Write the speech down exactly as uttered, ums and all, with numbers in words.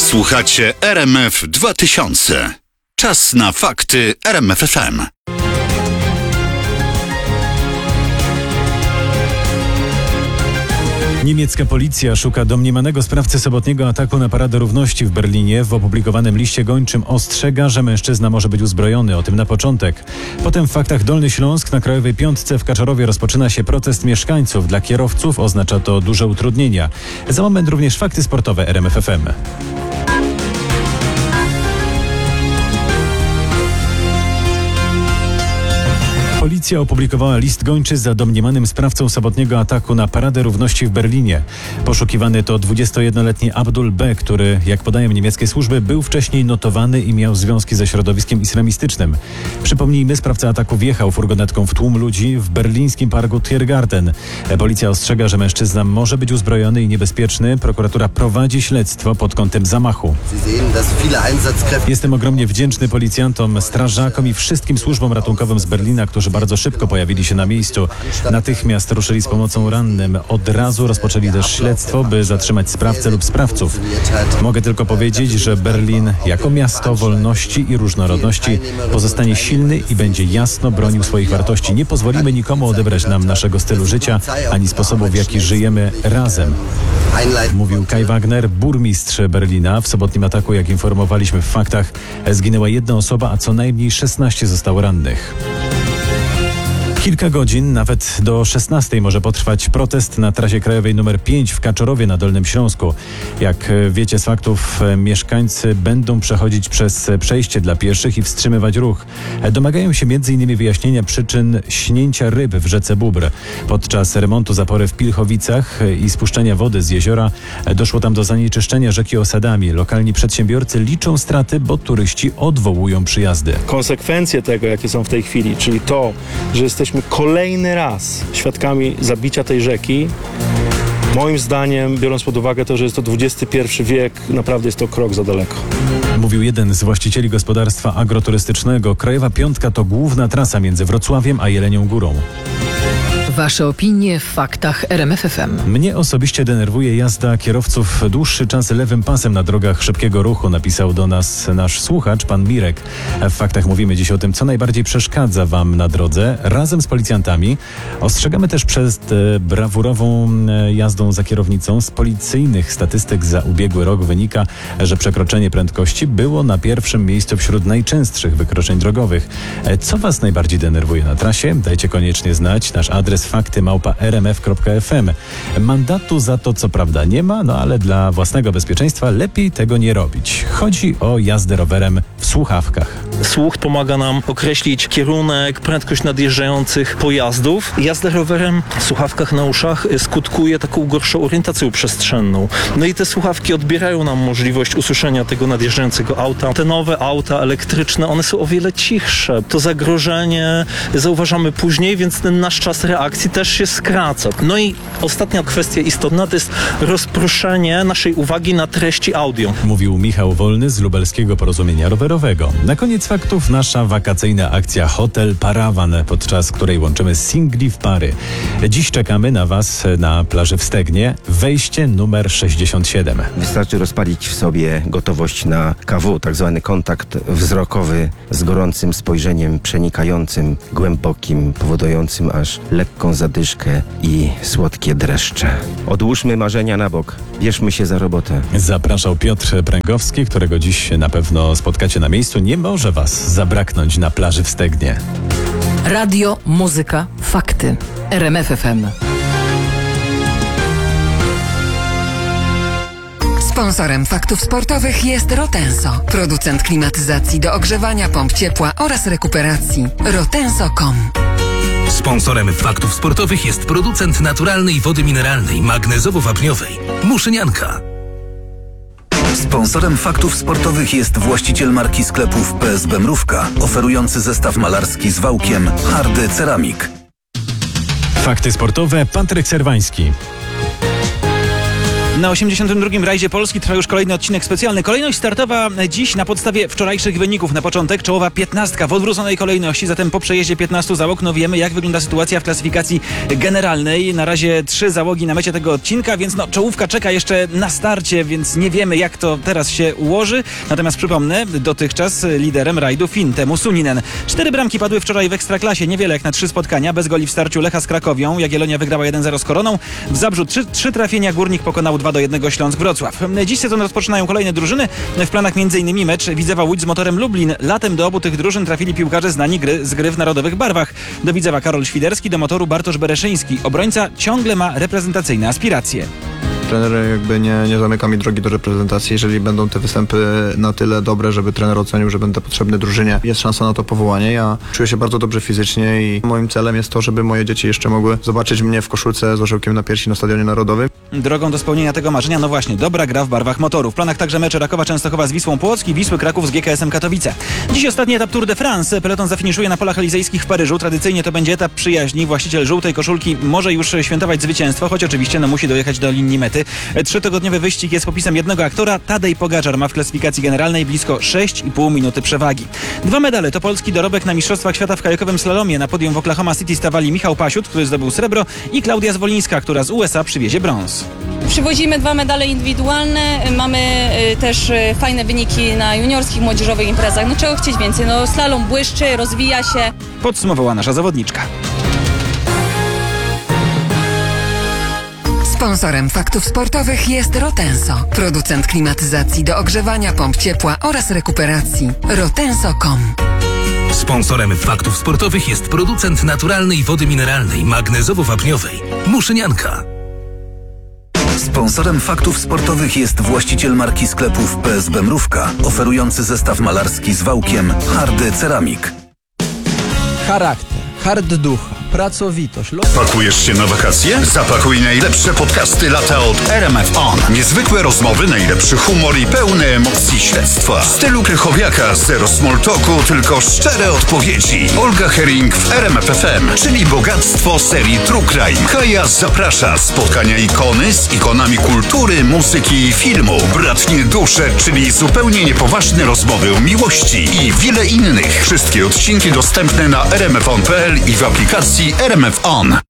Słuchacie R M F dwa tysiące. Czas na fakty R M F F M. Niemiecka policja szuka domniemanego sprawcy sobotniego ataku na Paradę Równości w Berlinie. W opublikowanym liście gończym ostrzega, że mężczyzna może być uzbrojony. O tym na początek. Potem w faktach Dolny Śląsk. Na Krajowej Piątce w Kaczorowie rozpoczyna się protest mieszkańców. Dla kierowców oznacza to duże utrudnienia. Za moment również fakty sportowe R M F F M. Policja opublikowała list gończy za domniemanym sprawcą sobotniego ataku na Paradę Równości w Berlinie. Poszukiwany to dwudziestojednoletni Abdul B., który, jak podają niemieckie służby, był wcześniej notowany i miał związki ze środowiskiem islamistycznym. Przypomnijmy, sprawca ataku wjechał furgonetką w tłum ludzi w berlińskim parku Tiergarten. Policja ostrzega, że mężczyzna może być uzbrojony i niebezpieczny. Prokuratura prowadzi śledztwo pod kątem zamachu. Jestem ogromnie wdzięczny policjantom, strażakom i wszystkim służbom ratunkowym z Berlina, którzy bardzo szybko pojawili się na miejscu. Natychmiast ruszyli z pomocą rannym. Od razu rozpoczęli też śledztwo, by zatrzymać sprawcę lub sprawców. Mogę tylko powiedzieć, że Berlin jako miasto wolności i różnorodności pozostanie silny i będzie jasno bronił swoich wartości. Nie pozwolimy nikomu odebrać nam naszego stylu życia, ani sposobu, w jaki żyjemy razem. Mówił Kai Wagner, burmistrz Berlina. W sobotnim ataku, jak informowaliśmy w faktach, zginęła jedna osoba, a co najmniej szesnaście zostało rannych. Kilka godzin, nawet do szesnastej może potrwać protest na trasie krajowej numer pięć w Kaczorowie na Dolnym Śląsku. Jak wiecie z faktów, mieszkańcy będą przechodzić przez przejście dla pieszych i wstrzymywać ruch. Domagają się między innymi wyjaśnienia przyczyn śnięcia ryb w rzece Bóbr. Podczas remontu zapory w Pilchowicach i spuszczenia wody z jeziora doszło tam do zanieczyszczenia rzeki osadami. Lokalni przedsiębiorcy liczą straty, bo turyści odwołują przyjazdy. Konsekwencje tego, jakie są w tej chwili, czyli to, że jesteśmy kolejny raz świadkami zabicia tej rzeki, moim zdaniem, biorąc pod uwagę to, że jest to dwudziesty pierwszy wiek, naprawdę jest to krok za daleko. Mówił jeden z właścicieli gospodarstwa agroturystycznego. Krajowa Piątka to główna trasa między Wrocławiem a Jelenią Górą. Wasze opinie w faktach R M F F M. Mnie osobiście denerwuje jazda kierowców dłuższy czas lewym pasem na drogach szybkiego ruchu, napisał do nas nasz słuchacz, pan Mirek. W faktach mówimy dziś o tym, co najbardziej przeszkadza wam na drodze. Razem z policjantami ostrzegamy też przed e, brawurową e, jazdą za kierownicą. Z policyjnych statystyk za ubiegły rok wynika, że przekroczenie prędkości było na pierwszym miejscu wśród najczęstszych wykroczeń drogowych. E, co was najbardziej denerwuje na trasie? Dajcie koniecznie znać. Nasz adres fakty małpa r m f kropka f m. Mandatu za to co prawda nie ma, no ale dla własnego bezpieczeństwa lepiej tego nie robić. Chodzi o jazdę rowerem w słuchawkach. Słuch pomaga nam określić kierunek, prędkość nadjeżdżających pojazdów. Jazda rowerem w słuchawkach na uszach skutkuje taką gorszą orientacją przestrzenną. No i te słuchawki odbierają nam możliwość usłyszenia tego nadjeżdżającego auta. Te nowe auta elektryczne, one są o wiele cichsze. To zagrożenie zauważamy później, więc ten nasz czas reakcji też się skraca. No i ostatnia kwestia istotna to jest rozproszenie naszej uwagi na treści audio. Mówił Michał Wolny z Lubelskiego Porozumienia Rowerowego. Na koniec faktów nasza wakacyjna akcja Hotel Parawan, podczas której łączymy singli w pary. Dziś czekamy na was na plaży w Stegnie. Wejście numer sześćdziesiąt siedem. Wystarczy rozpalić w sobie gotowość na K W, tak zwany kontakt wzrokowy z gorącym spojrzeniem przenikającym, głębokim, powodującym aż lekką zadyszkę i słodkie dreszcze. Odłóżmy marzenia na bok, bierzmy się za robotę. Zapraszał Piotr Pręgowski, którego dziś na pewno spotkacie na miejscu. Nie może was zabraknąć na plaży w Stegnie. Radio, muzyka, fakty. R M F F M. Sponsorem faktów sportowych jest Rotenso, producent klimatyzacji do ogrzewania pomp ciepła oraz rekuperacji. rotenso kropka com. Sponsorem faktów sportowych jest producent naturalnej wody mineralnej magnezowo-wapniowej Muszynianka. Sponsorem faktów sportowych jest właściciel marki sklepów P S B Mrówka, oferujący zestaw malarski z wałkiem Hardy Ceramik. Fakty sportowe, Patryk Serwański. Na osiemdziesiątym drugim rajdzie Polski trwa już kolejny odcinek specjalny. Kolejność startowa dziś na podstawie wczorajszych wyników. Na początek czołowa piętnastka w odwróconej kolejności, zatem po przejeździe piętnastu załóg no wiemy, jak wygląda sytuacja w klasyfikacji generalnej. Na razie trzy załogi na mecie tego odcinka, więc no czołówka czeka jeszcze na starcie, więc nie wiemy, jak to teraz się ułoży. Natomiast przypomnę, dotychczas liderem rajdu Finn, Teemu Suninen. Cztery bramki padły wczoraj w Ekstraklasie, niewiele jak na trzy spotkania. Bez goli w starciu Lecha z Krakowią. Jagiellonia wygrała jeden zero z Koroną. W Zabrzu trzy, trzy trafienia, Górnik pokonał dwa do jednego Śląsk Wrocław. Dziś sezon rozpoczynają kolejne drużyny. W planach m.in. mecz Widzewa Łódź z Motorem Lublin. Latem do obu tych drużyn trafili piłkarze znani gry, z gry w narodowych barwach. Do Widzewa Karol Świderski, do Motoru Bartosz Bereszyński. Obrońca ciągle ma reprezentacyjne aspiracje. Trener jakby nie, nie zamyka mi drogi do reprezentacji. Jeżeli będą te występy na tyle dobre, żeby trener ocenił, że będę potrzebny drużynie, jest szansa na to powołanie. Ja czuję się bardzo dobrze fizycznie i moim celem jest to, żeby moje dzieci jeszcze mogły zobaczyć mnie w koszulce z orzełkiem na piersi na Stadionie Narodowym. Drogą do spełnienia tego marzenia, no właśnie, dobra gra w barwach Motoru. W planach także mecze Rakowa Częstochowa z Wisłą Płock i Wisły Kraków z G K S-em Katowice. Dziś ostatni etap Tour de France. Peloton zafiniszuje na polach elizejskich w Paryżu. Tradycyjnie to będzie etap przyjaźni. Właściciel żółtej koszulki może już świętować zwycięstwo, choć oczywiście no, musi dojechać do linii mety. Trzytygodniowy wyścig jest popisem jednego aktora. Tadej Pogaczar ma w klasyfikacji generalnej blisko sześć i pół minuty przewagi. Dwa medale to polski dorobek na Mistrzostwach Świata w kajakowym slalomie. Na podium w Oklahoma City stawali Michał Pasiut, który zdobył srebro, i Klaudia Zwolińska, która z U S A przywiezie brąz. Przywozimy dwa medale indywidualne, mamy y, też y, fajne wyniki na juniorskich, młodzieżowych imprezach. No czego chcieć więcej? No slalom błyszczy, rozwija się. Podsumowała nasza zawodniczka. Sponsorem Faktów Sportowych jest Rotenso, producent klimatyzacji do ogrzewania, pomp ciepła oraz rekuperacji. rotenso kropka com. Sponsorem Faktów Sportowych jest producent naturalnej wody mineralnej magnezowo-wapniowej Muszynianka. Sponsorem Faktów Sportowych jest właściciel marki sklepów P S B Mrówka, oferujący zestaw malarski z wałkiem Hardy Ceramik. Charakter, hard ducha, pracowitość. Pakujesz się na wakacje? Zapakuj najlepsze podcasty lata od R M F On. Niezwykłe rozmowy, najlepszy humor i pełne emocji śledztwa. W stylu Krychowiaka, zero small talku, tylko szczere odpowiedzi. Olga Herring w R M F F M, czyli bogactwo serii True Crime. Kaja zaprasza. Spotkania ikony z ikonami kultury, muzyki i filmu. Bratnie dusze, czyli zupełnie niepoważne rozmowy o miłości i wiele innych. Wszystkie odcinki dostępne na r m f on kropka p l i w aplikacji R M F On.